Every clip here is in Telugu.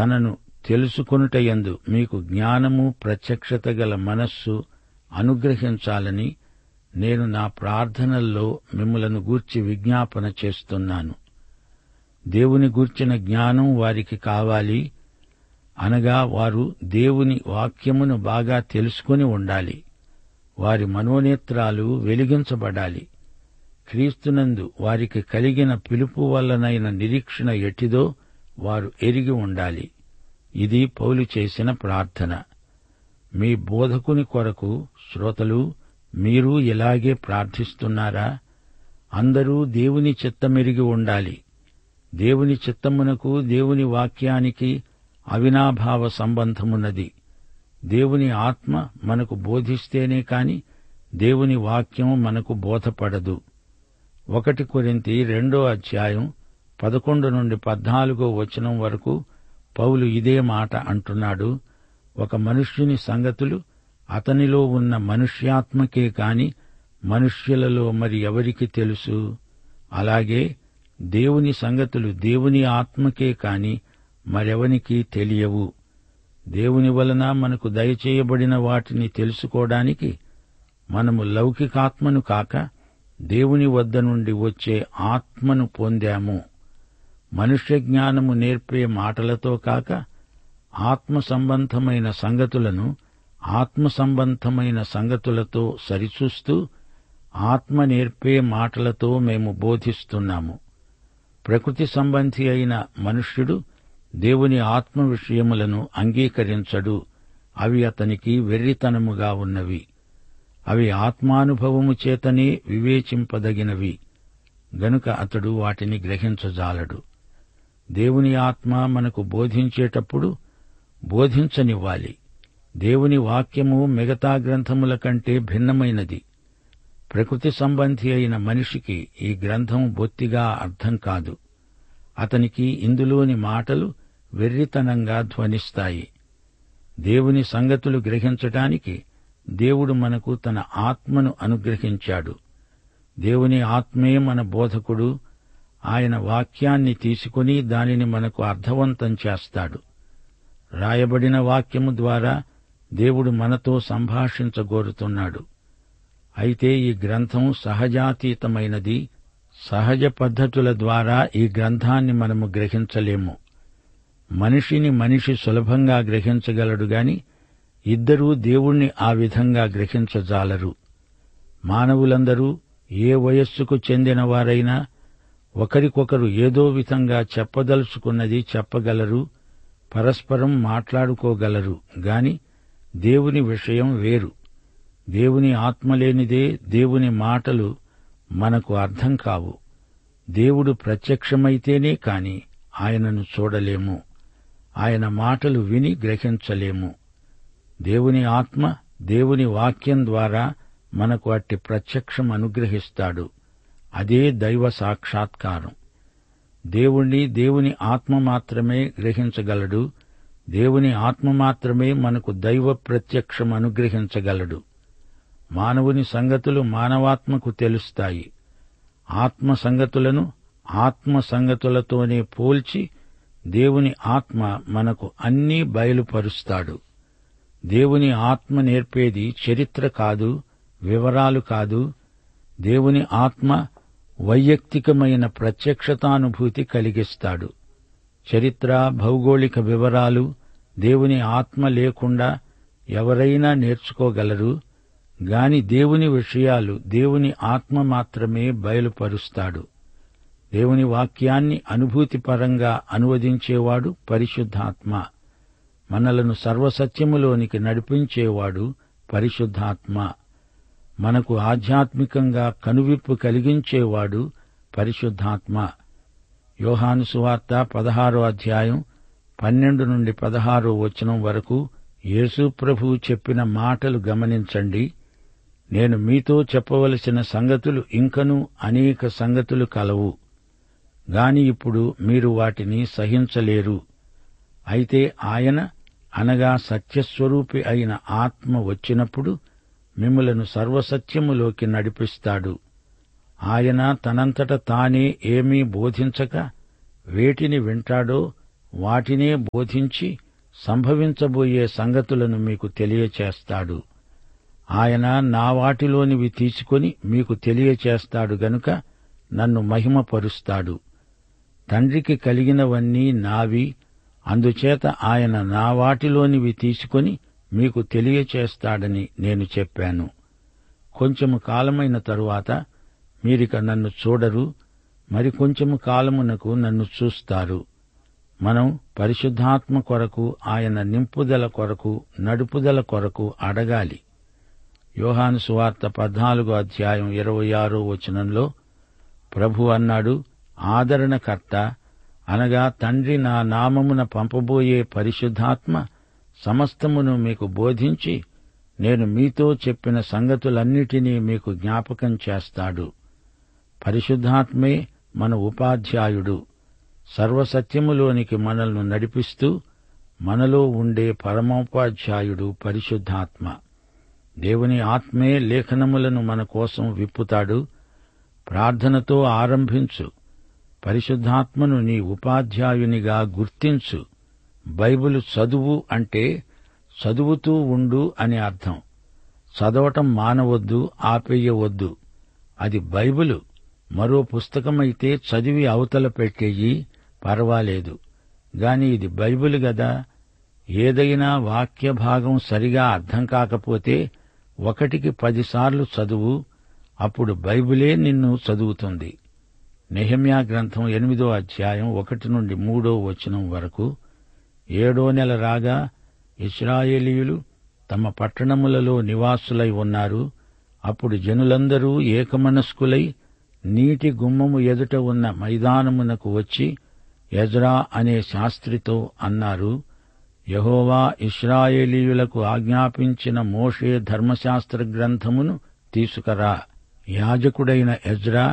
తనను తెలుసుకొనుటయందు మీకు జ్ఞానము ప్రత్యక్షత గల మనస్సు అనుగ్రహించాలని నేను నా ప్రార్థనల్లో మిమ్ములను గూర్చి విజ్ఞాపన చేస్తున్నాను. దేవుని గూర్చిన జ్ఞానం వారికి కావాలి, అనగా వారు దేవుని వాక్యమును బాగా తెలుసుకొని ఉండాలి. వారి మనోనేత్రాలు వెలిగించబడాలి. క్రీస్తునందు వారికి కలిగిన పిలుపు వల్లనైన నిరీక్షణ ఎట్టిదో వారు ఎరిగి ఉండాలి. ఇది పౌలు చేసిన ప్రార్థన. మీ బోధకుని కొరకు శ్రోతలు మీరు ఇలాగే ప్రార్థిస్తున్నారా? అందరూ దేవుని చిత్తమెరిగి ఉండాలి. దేవుని చిత్తమునకు దేవుని వాక్యానికి అవినాభావ సంబంధమున్నది. దేవుని ఆత్మ మనకు బోధిస్తేనే కాని దేవుని వాక్యం మనకు బోధపడదు. 1 కొరింథీ 2:11-14 వరకు పౌలు ఇదే మాట అంటున్నాడు. ఒక మనుష్యుని సంగతులు అతనిలో ఉన్న మనుష్యాత్మకే కాని మనుష్యులలో మరి ఎవరికి తెలుసు? అలాగే దేవుని సంగతులు దేవుని ఆత్మకే కాని మరెవనికి తెలియవు. దేవుని వలన మనకు దయచేయబడిన వాటిని తెలుసుకోవడానికి మనము లౌకికాత్మను కాక దేవుని వద్ద నుండి వచ్చే ఆత్మను పొందాము. మనుష్య జ్ఞానము నేర్పే మాటలతో కాక ఆత్మ సంబంధమైన సంగతులను ఆత్మ సంబంధమైన సంగతులతో సరిచూస్తూ ఆత్మ నేర్పే మాటలతో మేము బోధిస్తున్నాము. ప్రకృతి సంబంధి అయిన మనుష్యుడు దేవుని ఆత్మ విషయములను అంగీకరించడు. అవి అతనికి వెర్రితనముగా ఉన్నవి. అవి ఆత్మానుభవము చేతనే వివేచింపదగినవి గనుక అతడు వాటిని గ్రహించజాలడు. దేవుని ఆత్మ మనకు బోధించేటప్పుడు బోధించనివ్వాలి. దేవుని వాక్యము మిగతా గ్రంథముల కంటే భిన్నమైనది. ప్రకృతి సంబంధి అయిన మనిషికి ఈ గ్రంథం బొత్తిగా అర్థం కాదు. అతనికి ఇందులోని మాటలు వెర్రితనంగా ధ్వనిస్తాయి. దేవుని సంగతులు గ్రహించటానికి దేవుడు మనకు తన ఆత్మను అనుగ్రహించాడు. దేవుని ఆత్మే మన బోధకుడు. ఆయన వాక్యాన్ని తీసుకుని దానిని మనకు అర్థవంతం చేస్తాడు. రాయబడిన వాక్యము ద్వారా దేవుడు మనతో సంభాషించగోరుతున్నాడు. అయితే ఈ గ్రంథం సహజాతీతమైనది. సహజ పద్ధతుల ద్వారా ఈ గ్రంథాన్ని మనము గ్రహించలేము. మనిషిని మనిషి సులభంగా గ్రహించగలడు గాని ఇద్దరూ దేవుణ్ణి ఆ విధంగా గ్రహించజాలరు. మానవులందరూ ఏ వయస్సుకు చెందినవారైనా ఒకరికొకరు ఏదో విధంగా చెప్పదలుచుకున్నది చెప్పగలరు, పరస్పరం మాట్లాడుకోగలరు గాని దేవుని విషయం వేరు. దేవుని ఆత్మలేనిదే దేవుని మాటలు మనకు అర్థం కావు. దేవుడు ప్రత్యక్షమైతేనే కాని ఆయనను చూడలేము. ఆయన మాటలు విని గ్రహించలేము. దేవుని ఆత్మ దేవుని వాక్యం ద్వారా మనకు అట్టి ప్రత్యక్షం అనుగ్రహిస్తాడు. అదే దైవ సాక్షాత్కారం. దేవుణ్ణి దేవుని ఆత్మ మాత్రమే గ్రహించగలడు. దేవుని ఆత్మ మాత్రమే మనకు దైవ ప్రత్యక్షం అనుగ్రహించగలడు. మానవుని సంగతులు మానవాత్మకు తెలుస్తాయి. ఆత్మ సంగతులను ఆత్మ సంగతులతోనే పోల్చి దేవుని ఆత్మ మనకు అన్నీ బయలుపరుస్తాడు. దేవుని ఆత్మ నేర్పేది చరిత్ర కాదు, వివరాలు కాదు. దేవుని ఆత్మ వైయక్తికమైన ప్రత్యక్షతానుభూతి కలిగిస్తాడు. చరిత్ర, భౌగోళిక వివరాలు దేవుని ఆత్మ లేకుండా ఎవరైనా నేర్చుకోగలరు గాని దేవుని విషయాలు దేవుని ఆత్మ మాత్రమే బయలుపరుస్తాడు. దేవుని వాక్యాన్ని అనుభూతిపరంగా అనువదించేవాడు పరిశుద్ధాత్మ. మనలను సర్వసత్యములోనికి నడిపించేవాడు పరిశుద్ధాత్మ. మనకు ఆధ్యాత్మికంగా కనువిప్పు కలిగించేవాడు పరిశుద్ధాత్మ. యోహాను సువార్త 16:12-16 వరకు యేసు ప్రభువు చెప్పిన మాటలు గమనించండి. నేను మీతో చెప్పవలసిన సంగతులు ఇంకనూ అనేక సంగతులు కలవు గాని ఇప్పుడు మీరు వాటిని సహించలేరు. అయితే ఆయన అనగా సత్యస్వరూపి అయిన ఆత్మ వచ్చినప్పుడు మిమ్ములను సర్వసత్యములోకి నడిపిస్తాడు. ఆయన తనంతట తానే ఏమీ బోధించక వేటిని వింటాడో వాటినే బోధించి సంభవించబోయే సంగతులను మీకు తెలియచేస్తాడు. ఆయన నా వాటిలోనివి తీసుకొని మీకు తెలియచేస్తాడు గనుక నన్ను మహిమపరుస్తాడు. తండ్రికి కలిగినవన్నీ నావి, అందుచేత ఆయన నా వాటిలోనివి తీసుకొని మీకు తెలియచేస్తాడని నేను చెప్పాను. కొంచెము కాలమైన తరువాత మీరిక నన్ను చూడరు, మరికొంచెము కాలమునకు నన్ను చూస్తారు. మనం పరిశుద్ధాత్మ కొరకు, ఆయన నింపుదల కొరకు, నడుపుదల కొరకు అడగాలి. యోహాను సువార్త 14వ అధ్యాయం 26వ వచనంలో ప్రభు అన్నాడు, ఆదరణకర్త అనగా తండ్రి నా నామమున పంపబోయే పరిశుద్ధాత్మ సమస్తమును మీకు బోధించి నేను మీతో చెప్పిన సంగతులన్నిటినీ మీకు జ్ఞాపకం చేస్తాడు. పరిశుద్ధాత్మే మన ఉపాధ్యాయుడు. సర్వసత్యములోనికి మనల్ని నడిపిస్తూ మనలో ఉండే పరమోపాధ్యాయుడు పరిశుద్ధాత్మ. దేవుని ఆత్మే లేఖనములను మన కోసం విప్పుతాడు. ప్రార్థనతో ఆరంభించు. పరిశుద్ధాత్మను నీ ఉపాధ్యాయునిగా గుర్తించు. బైబిలు చదువు అంటే చదువుతూ ఉండు అని అర్థం. చదవటం మానవద్దు, ఆపేయవద్దు. అది బైబిలు. మరో పుస్తకమైతే చదివి అవతల పెట్టేయి, పర్వాలేదు. గాని ఇది బైబిలు గదా. ఏదైనా వాక్య భాగం సరిగా అర్థం కాకపోతే 1కి 10 సార్లు చదువు, అప్పుడు బైబిలే నిన్ను చదువుతుంది. నెహెమ్యా గ్రంథం 8వ అధ్యాయం 1 నుండి 3వ వచనం వరకు. 7వ నెల రాగా ఇశ్రాయేలీయులు తమ పట్టణములలో నివాసులై ఉన్నారు. అప్పుడు జనులందరూ ఏకమనస్కులై నీటి గుమ్మము ఎదుట ఉన్న మైదానమునకు వచ్చి ఎజ్రా అనే శాస్త్రితో అన్నారు, యెహోవా ఇశ్రాయేలీయులకు ఆజ్ఞాపించిన మోషే ధర్మశాస్త్ర గ్రంథమును తీసుకురా. యాజకుడైన ఎజ్రా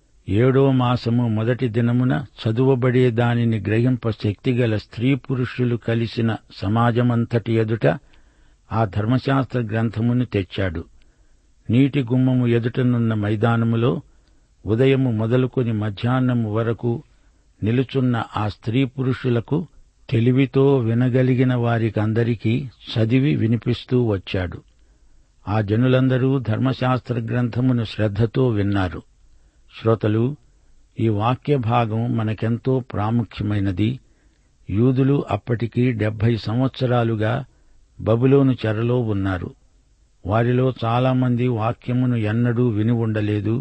7వ మాసము మొదటి దినమున చదువబడే దానిని గ్రహింప శక్తిగల స్త్రీ పురుషులు కలిసిన సమాజమంతటి ఎదుట ఆ ధర్మశాస్త్ర గ్రంథమును తెచ్చాడు. నీటి గుమ్మము ఎదుటనున్న మైదానములో ఉదయము మొదలుకొని మధ్యాహ్నము వరకు నిలుచున్న ఆ స్త్రీ పురుషులకు తెలివితో వినగలిగిన వారికందరికీ చదివి వినిపిస్తూ వచ్చాడు. ఆ జనులందరూ ధర్మశాస్త్ర గ్రంథమును శ్రద్ధతో విన్నారు. శ్రోతలు, ఈ వాక్య భాగం మనకెంతో ప్రాముఖ్యమైనది. యూదులు అప్పటికి 70 సంవత్సరాలుగా బబులోను చెరలో ఉన్నారు. వారిలో చాలామంది వాక్యమును ఎన్నడూ విని ఉండలేదు.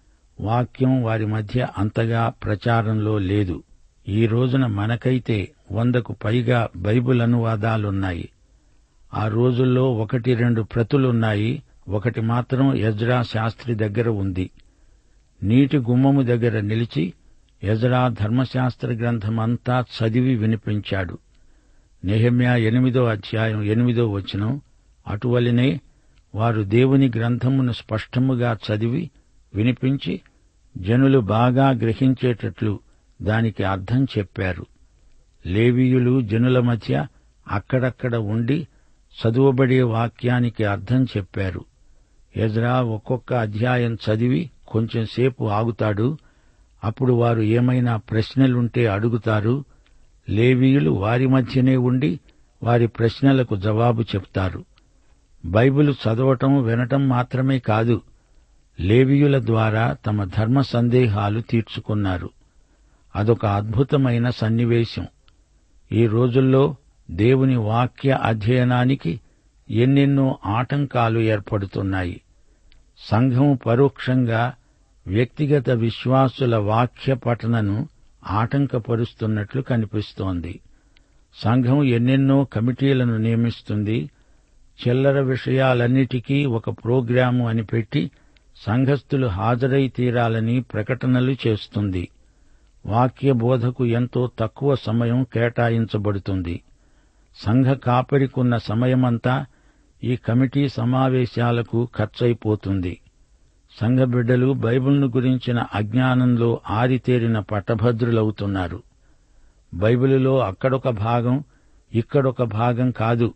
వాక్యం వారి మధ్య అంతగా ప్రచారంలో లేదు. ఈ రోజున మనకైతే 100కు పైగా బైబిల్ అనువాదాలున్నాయి. ఆ రోజుల్లో 1-2 ప్రతులున్నాయి. ఒకటి మాత్రం ఎజ్రా శాస్త్రి దగ్గర ఉంది. నీటి గుమ్మము దగ్గర నిలిచి ఎజ్రా ధర్మశాస్త్ర గ్రంథమంతా చదివి వినిపించాడు. నెహెమ్యా 8వ అధ్యాయం 8వ వచనం. అటువలనే వారు దేవుని గ్రంథమును స్పష్టముగా చదివి వినిపించి జనులు బాగా గ్రహించేటట్లు దానికి అర్థం చెప్పారు. లేవీయులు జనుల మధ్య అక్కడక్కడ ఉండి చదువబడే వాక్యానికి అర్థం చెప్పారు. ఎజ్రా ఒక్కొక్క అధ్యాయం చదివి కొంచెంసేపు ఆగుతాడు. అప్పుడు వారు ఏమైనా ప్రశ్నలుంటే అడుగుతారు. లేవీయులు వారి మధ్యనే ఉండి వారి ప్రశ్నలకు జవాబు చెప్తారు. బైబిలు చదవటం వినటం మాత్రమే కాదు, లేవీయుల ద్వారా తమ ధర్మ సందేహాలు తీర్చుకున్నారు. అదొక అద్భుతమైన సన్నివేశం. ఈ రోజుల్లో దేవుని వాక్య అధ్యయనానికి ఎన్నెన్నో ఆటంకాలు ఏర్పడుతున్నాయి. సంఘం పరోక్షంగా వ్యక్తిగత విశ్వాసుల వాక్య పఠనను ఆటంకపరుస్తున్నట్లు కనిపిస్తోంది. సంఘం ఎన్నెన్నో కమిటీలను నియమిస్తుంది. చిల్లర విషయాలన్నిటికీ ఒక ప్రోగ్రాము అని పెట్టి సంఘస్థులు హాజరై తీరాలని ప్రకటనలు చేస్తుంది. వాక్య బోధకు ఎంతో తక్కువ సమయం కేటాయించబడుతుంది. సంఘ కాపరికున్న సమయమంతా ఈ కమిటీ సమావేశాలకు ఖర్చయిపోతుంది. సంఘ బిడ్డలు బైబిల్ను గురించిన అజ్ఞానంలో ఆరితేరిన పట్టభద్రులవుతున్నారు. బైబిలులో అక్కడొక భాగం, ఇక్కడొక భాగం కాదు,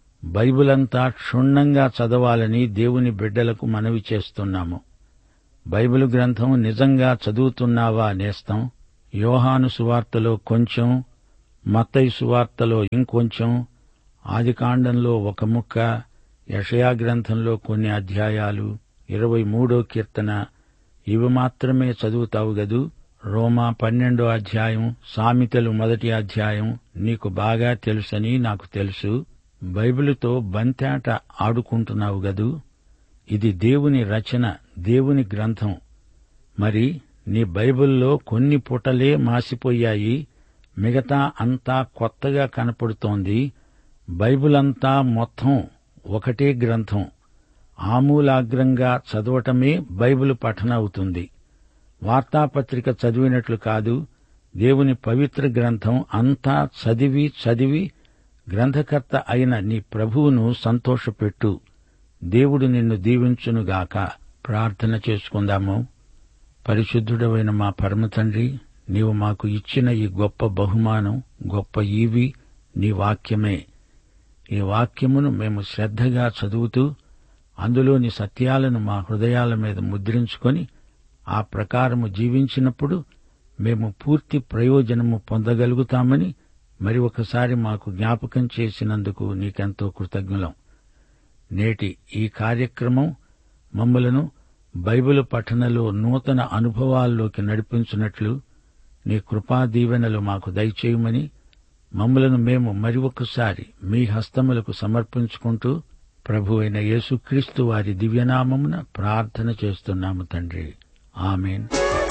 బైబిలంతా క్షుణ్ణంగా చదవాలని దేవుని బిడ్డలకు మనవి చేస్తున్నాము. బైబిలు గ్రంథం నిజంగా చదువుతున్నావా నేస్తం? యోహాను సువార్తలో కొంచెం, మత్తయి సువార్తలో ఇంకొంచెం, ఆదికాండంలో ఒక ముక్క, యెషయా గ్రంథంలో కొన్ని అధ్యాయాలు, 23వ కీర్తన, ఇవి మాత్రమే చదువుతావు గదూ. రోమా 12వ అధ్యాయం, సామెతలు 1వ అధ్యాయం నీకు బాగా తెలుసని నాకు తెలుసు. బైబిలుతో బంతేట ఆడుకుంటున్నావు గదూ. ఇది దేవుని రచన, దేవుని గ్రంథం. మరి నీ బైబిల్లో కొన్ని పుటలే మాసిపోయాయి, మిగతా అంతా కొత్తగా కనపడుతోంది. బైబిల్ అంతా మొత్తం ఒకటే గ్రంథం. ఆమూలాగ్రంగా చదవటమే బైబిల్ పఠన అవుతుంది. వార్తాపత్రిక చదివినట్లు కాదు. దేవుని పవిత్ర గ్రంథం అంతా చదివి చదివి గ్రంథకర్త అయిన నీ ప్రభువును సంతోషపెట్టు. దేవుడు నిన్ను దీవించునుగాక. ప్రార్థన చేసుకుందాము. పరిశుద్ధుడవైన మా పరమతండ్రి, నీవు మాకు ఇచ్చిన ఈ గొప్ప బహుమానం, గొప్ప ఈవి నీ వాక్యమే. ఈ వాక్యమును మేము శ్రద్ధగా చదువుతూ అందులోని సత్యాలను మా హృదయాల మీద ముద్రించుకొని ఆ ప్రకారము జీవించినప్పుడు మేము పూర్తి ప్రయోజనము పొందగలుగుతామని మరి ఒకసారి మాకు జ్ఞాపకం చేసినందుకు నీకెంతో కృతజ్ఞులం. నేటి ఈ కార్యక్రమం మమ్మలను బైబిలు పఠనలో నూతన అనుభవాల్లోకి నడిపించున్నట్లు నీ కృపా దీవెనలు మాకు దయచేయమని మమ్మలను మేము మరి ఒకసారి మీ హస్తములకు సమర్పించుకుంటూ ప్రభువైన యేసుక్రీస్తు వారి దివ్యనామమున ప్రార్థన చేస్తున్నాము తండ్రి. ఆమేన్.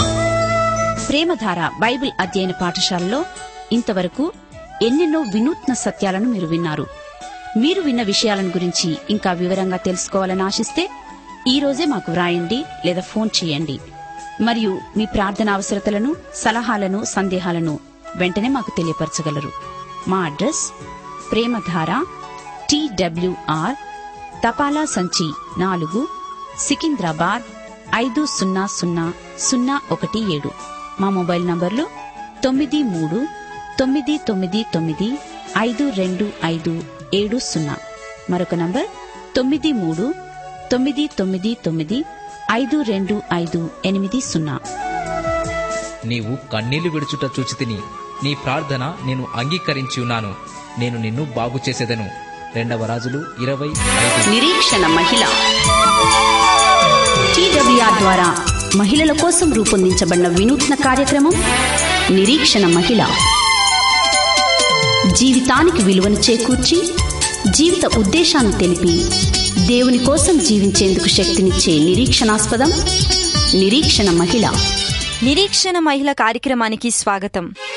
ప్రేమధార బైబిల్ అధ్యయన పాఠశాలలో ఇంతవరకు ఎన్నెన్నో వినూత్న సత్యాలను మీరు విన్నారు. మీరు విన్న విషయాలను గురించి ఇంకా వివరంగా తెలుసుకోవాలని ఆశిస్తే ఈ రోజే మాకు వ్రాయండి లేదా ఫోన్ చేయండి. మరియు మీ ప్రార్థన అవసరతలను, సలహాలను, సందేహాలను వెంటనే మాకు తెలియపరచగలరు. మా అడ్రస్ ప్రేమధార TWR తపాలా సంచి 4, సికింద్రాబాద్ 500017. మా మొబైల్ నంబర్లు 9399952570. మరొక నంబర్ 9399952580. నీవు కన్నీళ్లు విడుచుట చూచితిని, నీ ప్రార్థన నేను అంగీకరించియున్నాను, నేను నిన్ను బాగు చేసేదను. 2వ రాజులు 20:5. నిరీక్షణ మహిళ TWR ద్వారా మహిళల కోసం రూపొందించబడిన వినూత్న కార్యక్రమం నిరీక్షణ మహిళ. జీవితానికి విలువను చేకూర్చి జీవిత ఉద్దేశాన్ని తెలిపి దేవుని కోసం జీవించేందుకు శక్తినిచ్చే నిరీక్షణాస్పదం నిరీక్షణ మహిళ. నిరీక్షణ మహిళ కార్యక్రమానికి స్వాగతం.